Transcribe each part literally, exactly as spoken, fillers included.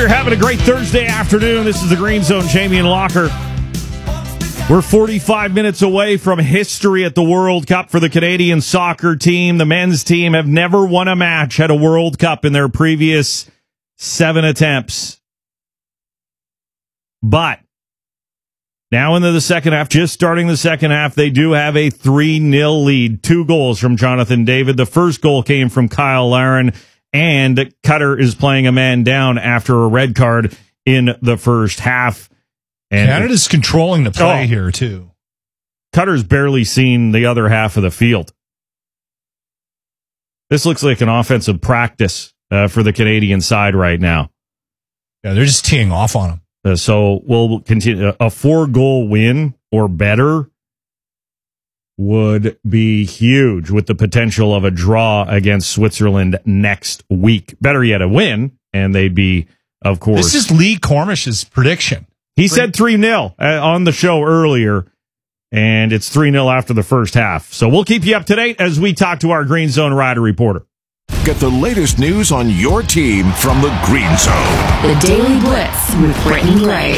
you're having a great Thursday afternoon. This is the Green Zone, Jamie and Locker. We're forty-five minutes away from history at the World Cup for the Canadian soccer team. The men's team have never won a match at a World Cup in their previous seven attempts. But now into the second half, just starting the second half, they do have a three nil lead. Two goals from Jonathan David. The first goal came from Kyle Larin, and Qatar is playing a man down after a red card in the first half. And Canada's controlling the play oh, here, too. Qatar's barely seen the other half of the field. This looks like an offensive practice uh, for the Canadian side right now. Yeah, they're just teeing off on them. Uh, so we'll continue. A four-goal win or better would be huge with the potential of a draw against Switzerland next week. Better yet, a win, and they'd be, of course... This is Lee Cormish's prediction. He said three nil uh, on the show earlier, and it's three nil after the first half. So we'll keep you up to date as we talk to our Green Zone Rider reporter. Get the latest news on your team from the Green Zone. The Daily Blitz with Brittany Gray.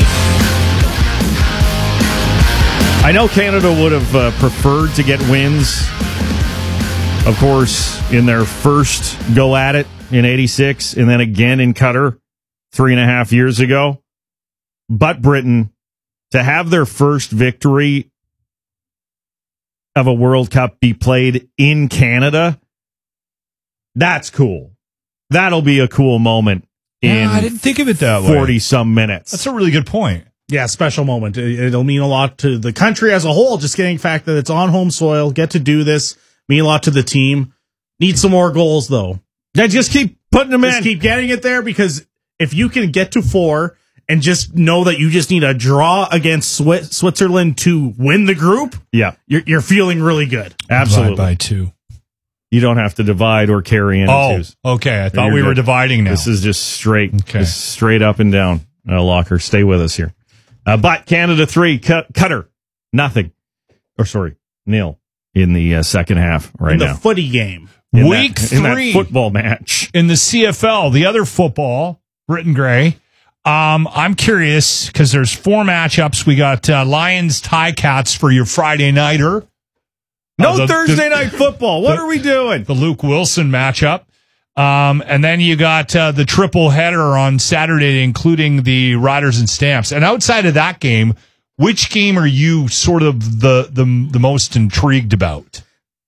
I know Canada would have uh, preferred to get wins, of course, in their first go at it in eighty-six, and then again in Qatar three and a half years ago. But Britain, to have their first victory of a World Cup be played in Canada, that's cool. That'll be a cool moment in yeah, I didn't think of it that way. forty-some minutes. That's a really good point. Yeah, special moment. It'll mean a lot to the country as a whole, just getting the fact that it's on home soil, get to do this, mean a lot to the team. Need some more goals, though. Yeah, just keep putting them just in. Keep getting it there, because if you can get to four and just know that you just need a draw against Swi- Switzerland to win the group, yeah, you're, you're feeling really good. Absolutely. Divide by two. You don't have to divide or carry into Oh, twos. okay. I thought You're we were good. dividing now. This is just straight, Okay. just straight up and down. Uh, Locker, stay with us here. Uh, but Canada three, Cut- Qatar nothing, or sorry, nil in the uh, second half right in the now. footy game. In Week that, in that three. football match. In the C F L, the other football, Britain Gray. Um, I'm curious because there's four matchups. We got uh, Lions, Ticats for your Friday nighter. No Uh, the- Thursday the- night football. What the- are we doing? The Luke Wilson matchup. Um, and then you got uh, the triple header on Saturday, including the Riders and Stamps. And outside of that game, which game are you sort of the the, the most intrigued about?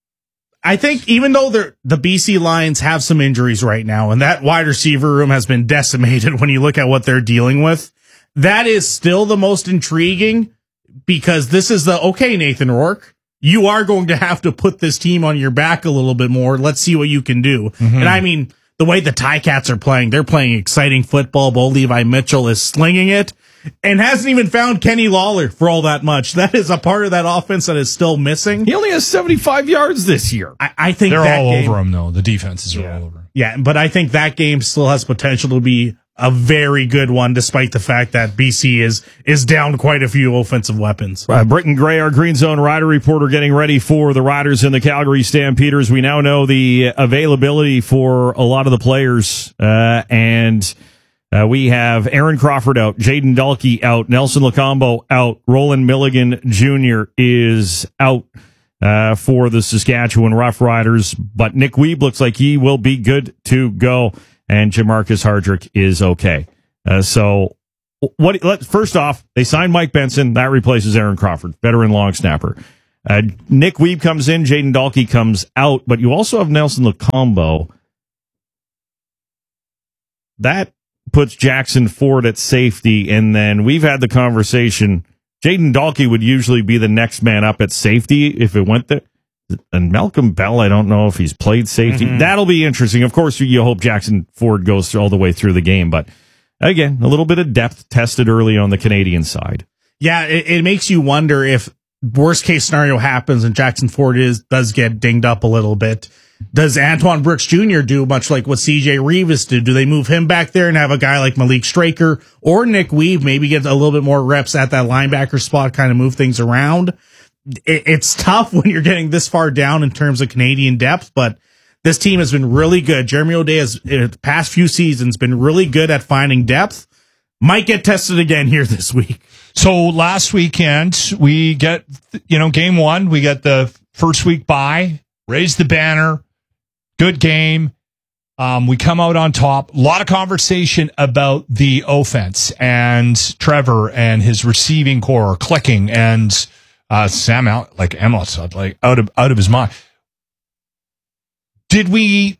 I think even though they're, the B C Lions have some injuries right now, and that wide receiver room has been decimated when you look at what they're dealing with, that is still the most intriguing, because this is the, okay, Nathan Rourke, you are going to have to put this team on your back a little bit more. Let's see what you can do. Mm-hmm. And I mean, the way the Ticats are playing, they're playing exciting football. Bo Levi Mitchell is slinging it and hasn't even found Kenny Lawler for all that much. That is a part of that offense that is still missing. He only has seventy-five yards this year. I, I think they're that all game, over him, though. The defenses are yeah. all over him. Yeah, but I think that game still has potential to be a very good one, despite the fact that B C is is down quite a few offensive weapons. Uh, Britton Gray, our Green Zone Rider reporter, getting ready for the Riders and the Calgary Stampeders. We now know the availability for a lot of the players, uh, and uh, we have Aaron Crawford out, Jaden Dalkey out, Nelson Locombo out, Roland Milligan Junior is out uh, for the Saskatchewan Roughriders, but Nick Wiebe looks like he will be good to go. And Jamarcus Hardrick is okay. Uh, so, what? Let, first off, they signed Mike Benson. That replaces Aaron Crawford, veteran long snapper. Uh, Nick Wiebe comes in. Jaden Dalkey comes out. But you also have Nelson Locombo. That puts Jackson Ford at safety. And then we've had the conversation. Jaden Dalkey would usually be the next man up at safety if it went there. And Malcolm Bell, I don't know if he's played safety. Mm-hmm. That'll be interesting. Of course, you hope Jackson Ford goes through all the way through the game. But again, a little bit of depth tested early on the Canadian side. Yeah, it, it makes you wonder if worst case scenario happens and Jackson Ford is does get dinged up a little bit. Does Antoine Brooks Junior do much like what C J Revis did? Do they move him back there and have a guy like Malik Straker or Nick Wiebe maybe get a little bit more reps at that linebacker spot, kind of move things around? It, it's tough when you're getting this far down in terms of Canadian depth, but This team has been really good. Jeremy O'Day has, in the past few seasons, been really good at finding depth. Might get tested again here this week. So last weekend, we get, you know, game one, we get the first week bye, raise the banner, good game. Um, we come out on top. A lot of conversation about the offense and Trevor and his receiving core clicking and uh, Sam out like Emmett's like out of out of his mind. Did we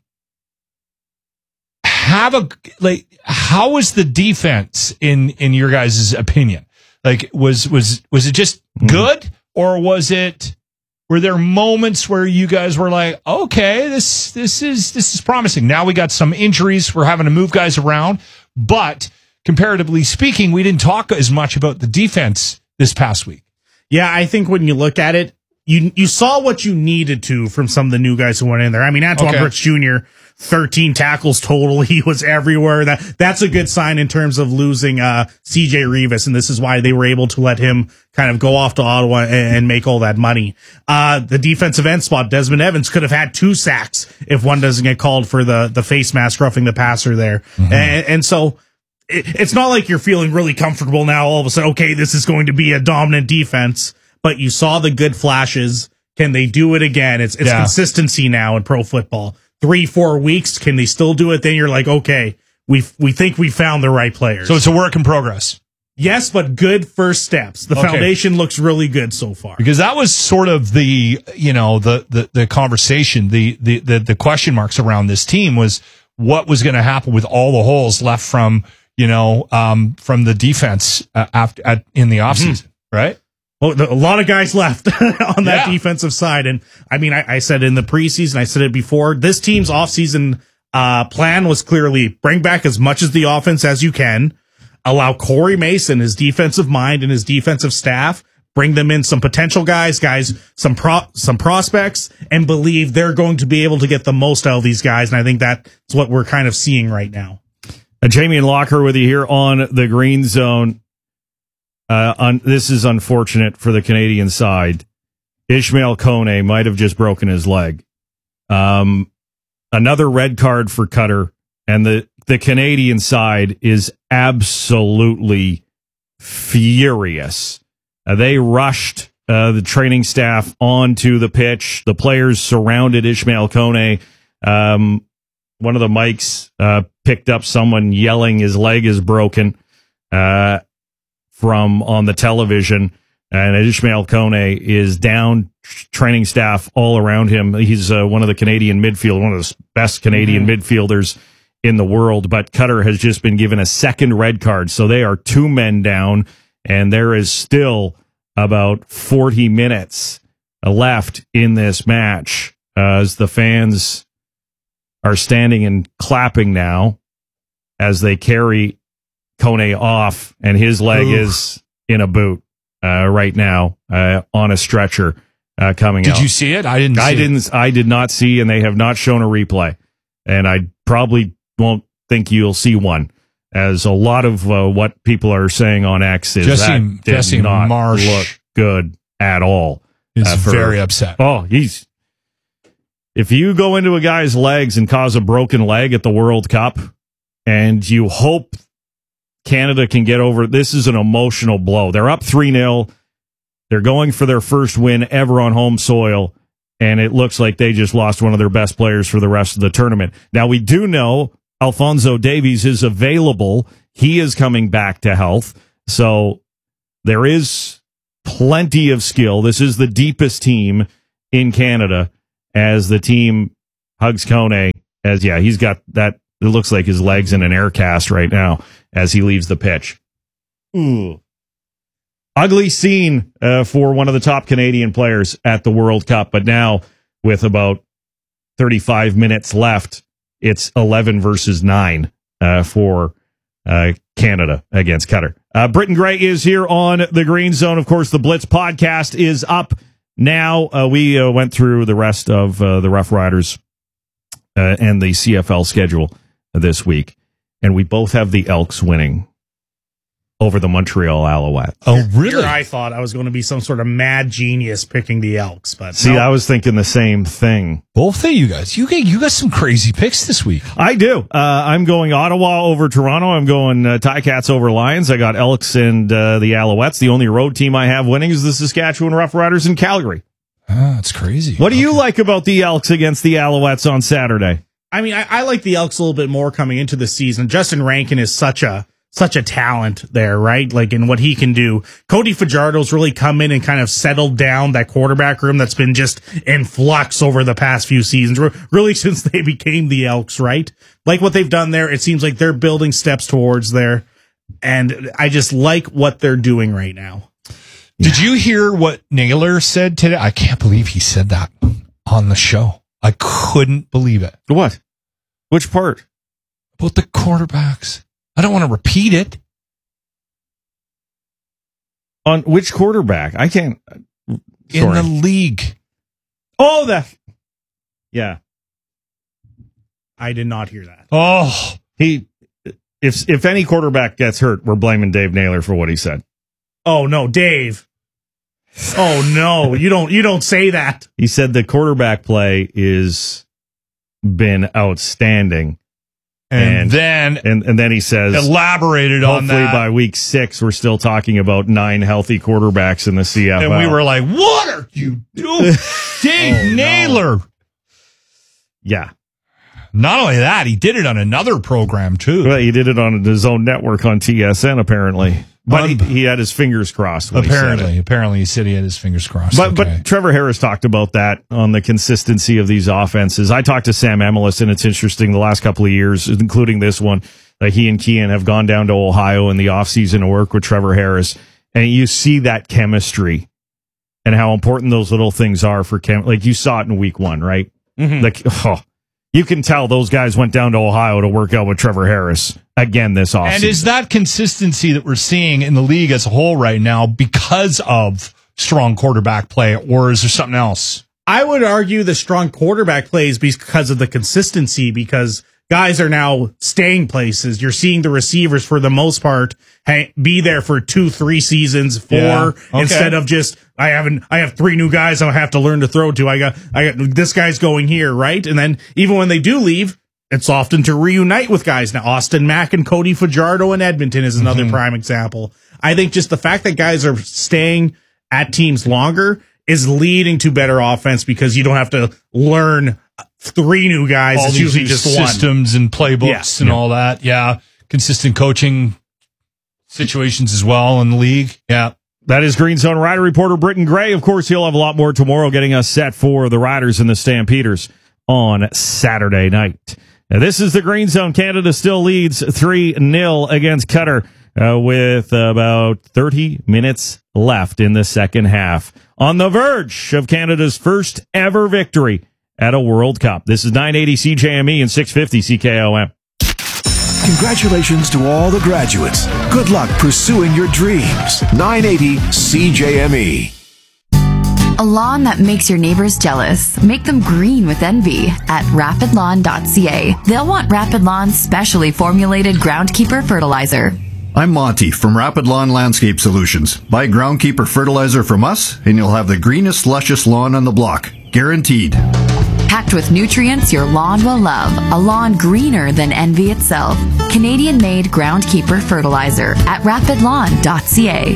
have a like? How was the defense in in your guys' opinion? Like, was was was it just good, or was it? Were there moments where you guys were like, okay, this this is this is promising? Now we got some injuries. We're having to move guys around, but comparatively speaking, we didn't talk as much about the defense this past week. Yeah, I think when you look at it, you you saw what you needed to from some of the new guys who went in there. I mean, Antoine Okay. Brooks Junior, thirteen tackles total. He was everywhere. That that's a good sign in terms of losing uh, C J Rivas, and this is why they were able to let him kind of go off to Ottawa and, and make all that money. Uh, the defensive end spot, Desmond Evans could have had two sacks if one doesn't get called for the the face mask roughing the passer there, mm-hmm. and, and so. It's not like you're feeling really comfortable now. All of a sudden, okay, this is going to be a dominant defense, but you saw the good flashes. Can they do it again? It's it's Yeah. consistency now in pro football. Three, four weeks. Can they still do it? Then you're like, okay, we we think we found the right players. So it's a work in progress. Yes, but good first steps. The Okay. foundation looks really good so far. Because that was sort of the, you know, the, the, the conversation, the, the, the, the question marks around this team was what was going to happen with all the holes left from, you know, um, from the defense uh, after at, in the offseason, mm-hmm. right? Well, a lot of guys left on that Yeah. defensive side. And I mean, I, I said in the preseason, I said it before, this team's offseason uh, plan was clearly bring back as much as the offense as you can, allow Corey Mason, his defensive mind and his defensive staff, bring them in some potential guys, guys, some pro, some prospects, and believe they're going to be able to get the most out of these guys. And I think that's what we're kind of seeing right now. Uh, Jamie and Locker with you here on the Green Zone. Uh, un- this is unfortunate for the Canadian side. Ishmael Kone might have just broken his leg. Um, another red card for Cutter, and the, the Canadian side is absolutely furious. Uh, they rushed uh, the training staff onto the pitch. The players surrounded Ishmael Kone. Um, one of the mics uh, picked up someone yelling his leg is broken uh, from on the television. And Ishmael Kone is down, training staff all around him. He's uh, one of the Canadian midfield, one of the best Canadian mm-hmm. midfielders in the world. But Cutter has just been given a second red card. So they are two men down, and there is still about forty minutes left in this match uh, as the fans are standing and clapping now as they carry Kone off, and his leg Oof. is in a boot uh, right now uh, on a stretcher uh, coming Did out. you see it? I didn't. I see didn't. It. I did not see, and they have not shown a replay, and I probably won't think you'll see one. As a lot of uh, what people are saying on X is Jesse, that did Jesse not Marsh look good at all. Is uh, for- very upset. Oh, he's. If you go into a guy's legs and cause a broken leg at the World Cup, and you hope Canada can get over, this is an emotional blow. They're up three nil. They're going for their first win ever on home soil, and it looks like they just lost one of their best players for the rest of the tournament. Now, we do know Alphonso Davies is available. He is coming back to health. So there is plenty of skill. This is the deepest team in Canada as the team hugs Kone. As, yeah, he's got that. It looks like his leg's in an air cast right now as he leaves the pitch. Ooh. Ugly scene uh, for one of the top Canadian players at the World Cup. But now, with about thirty-five minutes left, it's eleven versus nine uh, for uh, Canada against Qatar. Uh, Britton Gray is here on the Green Zone. Of course, the Blitz podcast is up now. Uh, we uh, went through the rest of uh, the Rough Riders uh, and the C F L schedule this week, and we both have the Elks winning. over the Montreal Alouettes. Oh, really? Here I thought I was going to be some sort of mad genius picking the Elks, but See, no. I was thinking the same thing. Both of you guys. You got, you got some crazy picks this week. I do. Uh, I'm going Ottawa over Toronto. I'm going uh, Ticats over Lions. I got Elks and uh, the Alouettes. The only road team I have winning is the Saskatchewan Roughriders in Calgary. Ah, that's crazy. What do you like about the Elks against the Alouettes on Saturday? I mean, I, I like the Elks a little bit more coming into the season. Justin Rankin is such a such a talent there, right? Like in what he can do. Cody Fajardo's really come in and kind of settled down that quarterback room that's been just in flux over the past few seasons, really since they became the Elks, right? Like what they've done there, it seems like they're building steps towards there. And I just like what they're doing right now. Did you hear what Naylor said today? I can't believe he said that on the show. I couldn't believe it. What? Which part? About the quarterbacks. I don't want to repeat it. On which quarterback? I can't. In Sorry. the league. Oh, that. Yeah. I did not hear that. Oh, He. If if any quarterback gets hurt, we're blaming Dave Naylor for what he said. Oh no, Dave. Oh no, you don't you don't say that. He said the quarterback play is been outstanding. and, And- then And and then he says, elaborated on hopefully that. by week six, we're still talking about nine healthy quarterbacks in the C F L. and we were like, what are you doing? Dave Oh, no. Naylor. yeah. Not only that, he did it on another program, too. Well, he did it on his own network on T S N, apparently. But he, Un- he had his fingers crossed. When He said Apparently. it. Apparently, he said he had his fingers crossed. But Okay. but Trevor Harris talked about that on the consistency of these offenses. I talked to Sam Emelis, and it's interesting the last couple of years, including this one, that he and Kean have gone down to Ohio in the offseason to work with Trevor Harris. And you see that chemistry and how important those little things are for chem. Like you saw it in week one, right? Mm-hmm. Like, oh, you can tell those guys went down to Ohio to work out with Trevor Harris again this offseason. And is that consistency that we're seeing in the league as a whole right now because of strong quarterback play, or is there something else? I would argue the strong quarterback plays because of the consistency, because guys are now staying places. You're seeing the receivers, for the most part, hey, be there for two, three seasons, four, Yeah, okay. instead of just, I haven't, I have three new guys I have to learn to throw to. I got, I got, this guy's going here, right? And then even when they do leave, it's often to reunite with guys. Now, Austin Mack and Cody Fajardo in Edmonton is another Mm-hmm. prime example. I think just the fact that guys are staying at teams longer is leading to better offense, because you don't have to learn three new guys. All It's these usually new just one. systems and playbooks Yeah. and Yeah. all that. Yeah. Consistent coaching situations as well in the league. Yeah. That is Green Zone Rider reporter Britton Gray. Of course, he'll have a lot more tomorrow, getting us set for the Riders and the Stampeders on Saturday night. Now, this is the Green Zone. Canada still leads three nil against Qatar uh, with about thirty minutes left in the second half. On the verge of Canada's first ever victory at a World Cup. This is nine eighty C J M E and six fifty C K O M. Congratulations to all the graduates. Good luck pursuing your dreams. nine eighty C J M E. A lawn that makes your neighbors jealous. Make them green with envy at rapid lawn dot c a. They'll want Rapid Lawn's specially formulated Groundkeeper fertilizer. I'm Monty from Rapid Lawn Landscape Solutions. Buy Groundkeeper fertilizer from us, and you'll have the greenest, luscious lawn on the block. Guaranteed. Packed with nutrients your lawn will love. A lawn greener than envy itself. Canadian-made Groundkeeper fertilizer at rapid lawn dot c a.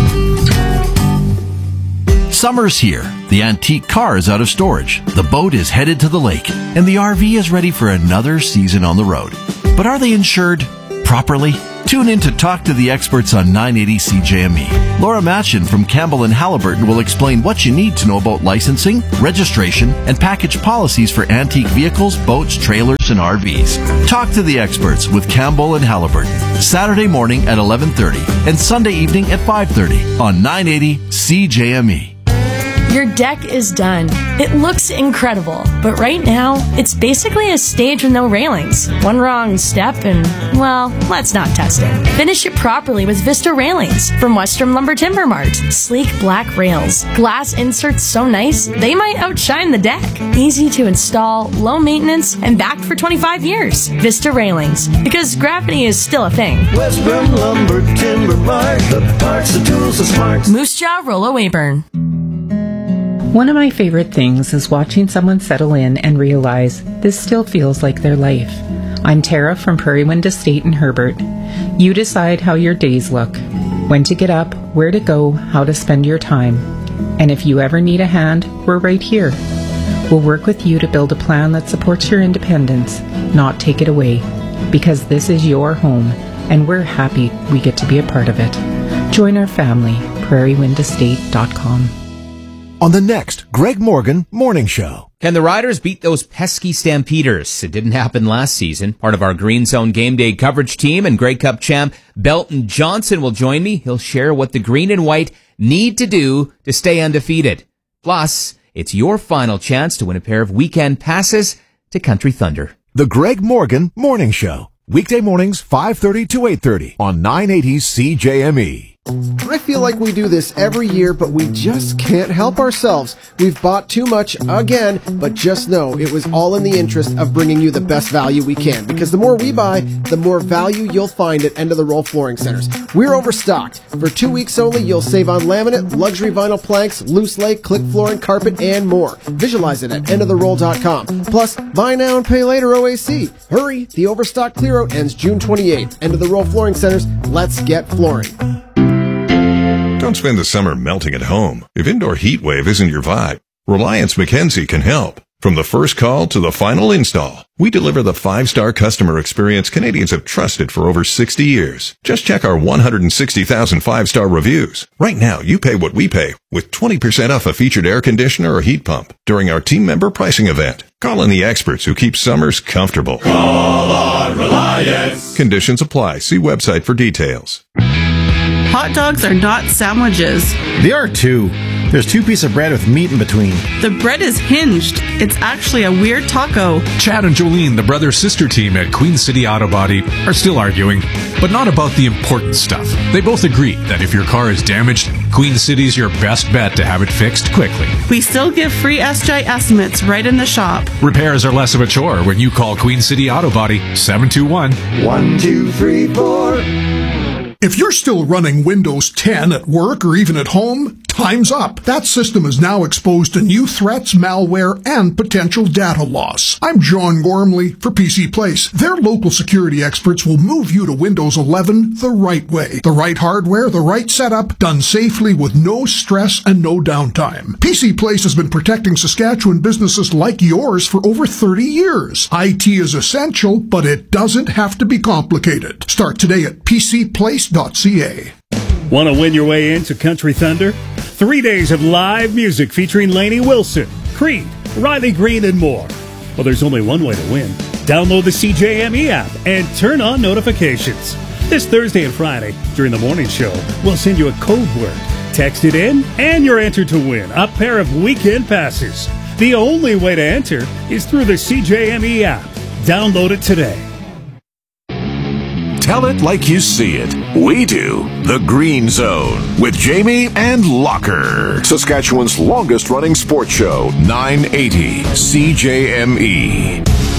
Summer's here. The antique car is out of storage. The boat is headed to the lake. And the R V is ready for another season on the road. But are they insured properly? Tune in to Talk to the Experts on nine eighty C J M E. Laura Matchin from Campbell and Halliburton will explain what you need to know about licensing, registration, and package policies for antique vehicles, boats, trailers, and R Vs. Talk to the Experts with Campbell and Halliburton. Saturday morning at eleven thirty and Sunday evening at five thirty on nine eighty C J M E. Your deck is done. It looks incredible, but right now, it's basically a stage with no railings. One wrong step and, well, let's not test it. Finish it properly with Vista Railings from Western Lumber Timber Mart. Sleek black rails. Glass inserts so nice, they might outshine the deck. Easy to install, low maintenance, and backed for twenty-five years. Vista Railings, because gravity is still a thing. Western Lumber Timber Mart, the parts, the tools, the smarts. Moose Jaw, Rollo Weyburn. One of my favorite things is watching someone settle in and realize this still feels like their life. I'm Tara from Prairie Wind Estate in Herbert. You decide how your days look, when to get up, where to go, how to spend your time. And if you ever need a hand, we're right here. We'll work with you to build a plan that supports your independence, not take it away, because this is your home, and we're happy we get to be a part of it. Join our family, prairie wind estate dot com. On the next Greg Morgan Morning Show. Can the Riders beat those pesky Stampeders? It didn't happen last season. Part of our Green Zone game day coverage team and Grey Cup champ Belton Johnson will join me. He'll share what the green and white need to do to stay undefeated. Plus, it's your final chance to win a pair of weekend passes to Country Thunder. The Greg Morgan Morning Show. Weekday mornings, five thirty to eight thirty on nine eighty C J M E. I feel like we do this every year, but we just can't help ourselves. We've bought too much again, but just know it was all in the interest of bringing you the best value we can, because the more we buy, the more value you'll find at End of the Roll Flooring Centers. We're overstocked. For two weeks only, you'll save on laminate, luxury vinyl planks, loose lay, click flooring, carpet, and more. Visualize it at end of the roll dot com. Plus, buy now and pay later O A C. Hurry, the overstock clear out ends June twenty-eighth. End of the Roll Flooring Centers, let's get flooring. Don't spend the summer melting at home. If indoor heat wave isn't your vibe, Reliance Mackenzie can help. From the first call to the final install, we deliver the five-star customer experience Canadians have trusted for over sixty years. Just check our one hundred sixty thousand five-star reviews. Right now, you pay what we pay with twenty percent off a featured air conditioner or heat pump during our team member pricing event. Call in the experts who keep summers comfortable. Call on Reliance. Conditions apply. See website for details. Hot dogs are not sandwiches. They are too. There's two pieces of bread with meat in between. The bread is hinged. It's actually a weird taco. Chad and Jolene, the brother-sister team at Queen City Auto Body, are still arguing, but not about the important stuff. They both agree that if your car is damaged, Queen City's your best bet to have it fixed quickly. We still give free S J estimates right in the shop. Repairs are less of a chore when you call Queen City Auto Body seven two one, one two three four. If you're still running Windows ten at work or even at home, time's up. That system is now exposed to new threats, malware, and potential data loss. I'm John Gormley for P C Place. Their local security experts will move you to Windows eleven the right way. The right hardware, the right setup, done safely with no stress and no downtime. P C Place has been protecting Saskatchewan businesses like yours for over thirty years. I T is essential, but it doesn't have to be complicated. Start today at p c place dot c a. Want to win your way into Country Thunder? Three days of live music featuring Lainey Wilson, Creed, Riley Green, and more. Well, there's only one way to win. Download the C J M E app and turn on notifications. This Thursday and Friday, during the morning show, we'll send you a code word. Text it in, and you're entered to win a pair of weekend passes. The only way to enter is through the C J M E app. Download it today. Tell it like you see it. We do. The Green Zone with Jamie and Locker. Saskatchewan's longest running sports show, nine eighty C J M E.